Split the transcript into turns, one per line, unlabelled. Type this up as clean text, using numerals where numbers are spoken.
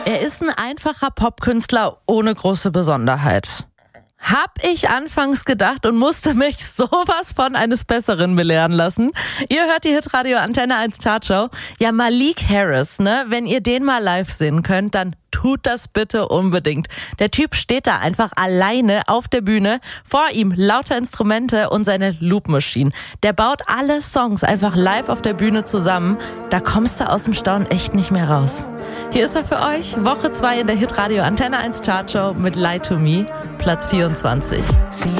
Er ist ein einfacher Popkünstler ohne große Besonderheit. Hab ich anfangs gedacht und musste mich sowas von eines Besseren belehren lassen. Ihr hört die Hitradio Antenne 1 Chartshow. Ja, Malik Harris, ne? Wenn ihr den mal live sehen könnt, dann tut das bitte unbedingt. Der Typ steht da einfach alleine auf der Bühne. Vor ihm lauter Instrumente und seine Loop Machine. Der baut alle Songs einfach live auf der Bühne zusammen. Da kommst du aus dem Staunen echt nicht mehr raus. Hier ist er für euch. Woche 2 in der Hitradio Antenne 1 Chartshow mit Lie to Me, Platz 24.